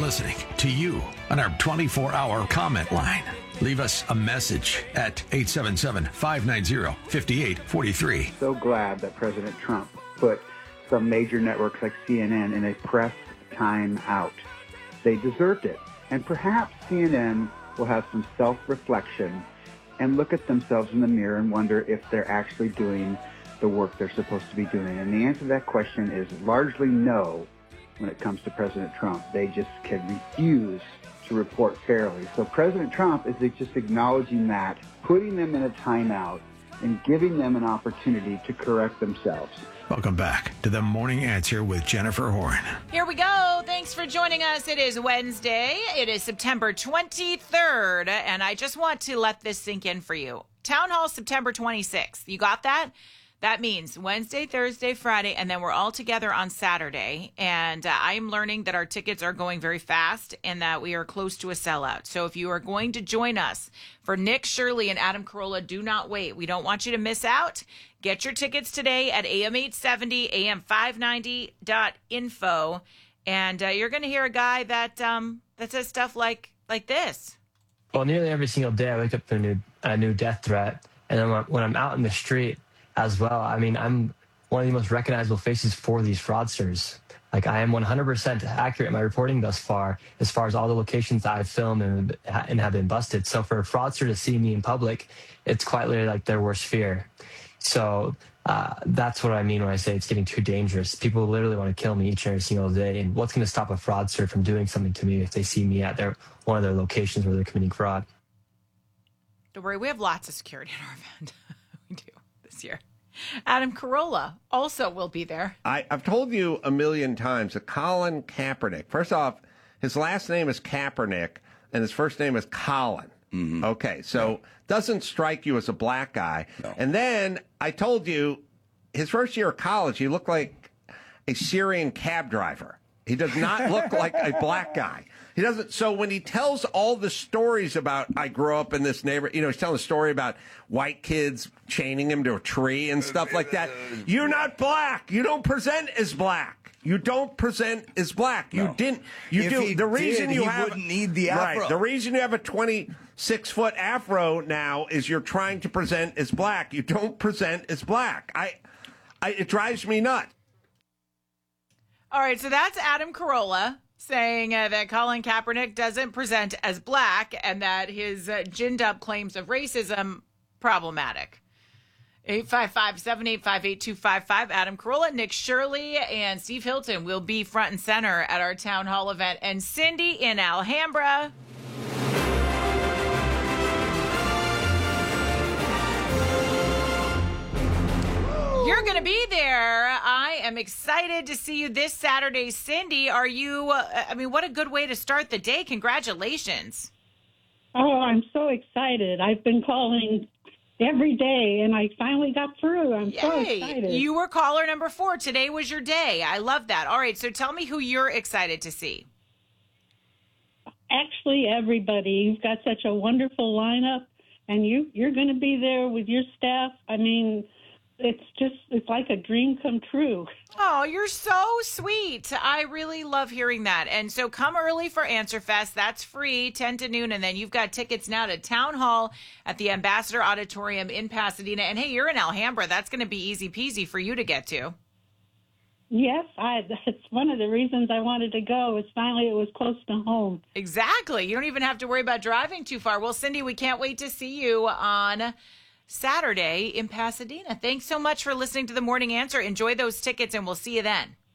listening to you on our 24-hour comment line. Leave us a message at 877-590-5843. So glad that President Trump put some major networks like CNN in a press time out. They deserved it. And perhaps CNN will have some self-reflection and look at themselves in the mirror and wonder if they're actually doing the work they're supposed to be doing. And the answer to that question is largely no when it comes to President Trump. They just can refuse to report fairly. So President Trump is just acknowledging that, putting them in a timeout, and giving them an opportunity to correct themselves. Welcome back to The Morning Answer with Jennifer Horn. Here we go. Thanks for joining us. It is Wednesday. It is September 23rd, and I just want to let this sink in for you. Town Hall September 26th. You got that? That means Wednesday, Thursday, Friday, and then we're all together on Saturday. And I'm learning that our tickets are going very fast and that we are close to a sellout. So if you are going to join us for Nick Shirley and Adam Carolla, do not wait. We don't want you to miss out. Get your tickets today at AM870, AM590.info. And you're going to hear a guy that says stuff like this. Well, nearly every single day I wake up to a new death threat. And then when I'm out in the street as well, I mean, I'm one of the most recognizable faces for these fraudsters. Like, I am 100% accurate in my reporting thus far as all the locations that I've filmed and have been busted. So for a fraudster to see me in public, it's quite literally like their worst fear. So that's what I mean when I say it's getting too dangerous. People literally want to kill me each and every single day. And what's going to stop a fraudster from doing something to me if they see me at one of their locations where they're committing fraud? Don't worry, we have lots of security in our event. We do this year. Adam Carolla also will be there. I've told you a million times that Colin Kaepernick, first off, his last name is Kaepernick and his first name is Colin. Mm-hmm. Okay, so doesn't strike you as a black guy. No. And then I told you his first year of college, he looked like a Syrian cab driver. He does not look like a black guy. He doesn't. So when he tells all the stories about, I grew up in this neighborhood, he's telling a story about white kids chaining him to a tree and stuff like that. You're not black. You don't present as black. You don't present as black. You didn't. You if do. The reason you wouldn't need the afro. Right. The reason you have a 26-foot afro now is you're trying to present as black. You don't present as black. It drives me nuts. All right. So that's Adam Carolla saying that Colin Kaepernick doesn't present as black and that his ginned up claims of racism problematic. 855-785-8255. Adam Carolla, Nick Shirley, and Steve Hilton will be front and center at our town hall event. And Cindy in Alhambra. You're going to be there. I am excited to see you this Saturday. Cindy, are you, what a good way to start the day. Congratulations. Oh, I'm so excited. I've been calling every day, and I finally got through. I'm so excited. You were caller number 4. Today was your day. I love that. All right, so tell me who you're excited to see. Actually, everybody. You've got such a wonderful lineup, and you're going to be there with your staff. I mean, it's like a dream come true. Oh, you're so sweet. I really love hearing that. And so come early for Answer Fest. That's free, 10 to noon. And then you've got tickets now to Town Hall at the Ambassador Auditorium in Pasadena. And hey, you're in Alhambra. That's going to be easy peasy for you to get to. Yes, that's one of the reasons I wanted to go. Finally, it was close to home. Exactly. You don't even have to worry about driving too far. Well, Cindy, we can't wait to see you on Saturday in Pasadena. Thanks so much for listening to The Morning Answer. Enjoy those tickets, and we'll see you then.